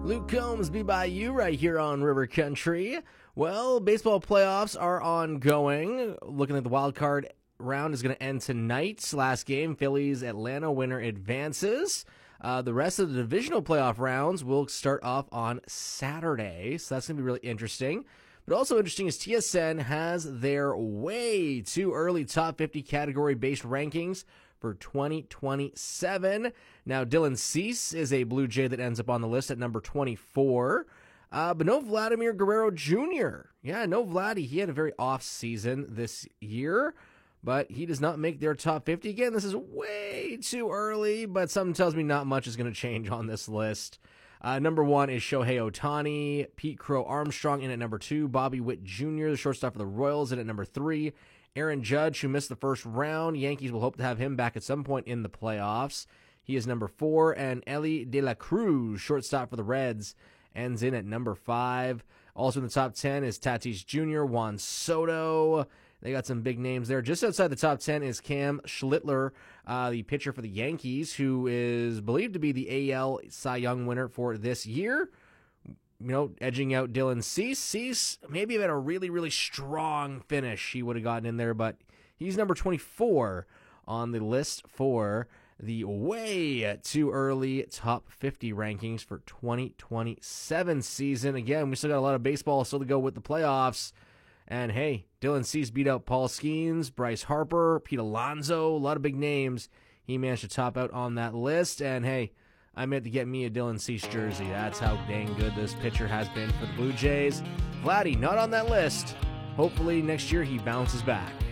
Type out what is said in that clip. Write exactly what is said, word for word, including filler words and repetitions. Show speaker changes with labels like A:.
A: Luke Combs, Be By You, right here on River Country. Well, baseball playoffs are ongoing. Looking at the wild card round is going to end tonight. Last game, Phillies Atlanta winner advances. Uh, the rest of the divisional playoff rounds will start off on Saturday, so that's going to be really interesting. But also interesting is T S N has their way too early top fifty category-based rankings for twenty twenty-seven. Now, Dylan Cease is a Blue Jay that ends up on the list at number twenty-four. Uh, but no Vladimir Guerrero Junior Yeah, no Vladdy. He had a very off season this year, but he does not make their top fifty. Again, this is way too early, but something tells me not much is going to change on this list. Uh, number one is Shohei Ohtani, Pete Crow Armstrong in at number two, Bobby Witt Junior, the shortstop for the Royals, in at number three, Aaron Judge, who missed the first round. Yankees will hope to have him back at some point in the playoffs. He is number four, and Elly De La Cruz, shortstop for the Reds, ends in at number five. Also in the top ten is Tatis Junior, Juan Soto. They got some big names there. Just outside the top ten is Cam Schlittler, uh, the pitcher for the Yankees, who is believed to be the A L Cy Young winner for this year. You know, edging out Dylan Cease. Cease maybe had a really, really strong finish. He would have gotten in there, but he's number twenty-four on the list for the way too early top fifty rankings for twenty twenty-seven season. Again, we still got a lot of baseball still to go with the playoffs. And hey, Dylan Cease beat out Paul Skeens, Bryce Harper, Pete Alonso, a lot of big names. He managed to top out on that list. And hey, I meant to get me a Dylan Cease jersey. That's how dang good this pitcher has been for the Blue Jays. Vladdy, not on that list. Hopefully next year he bounces back.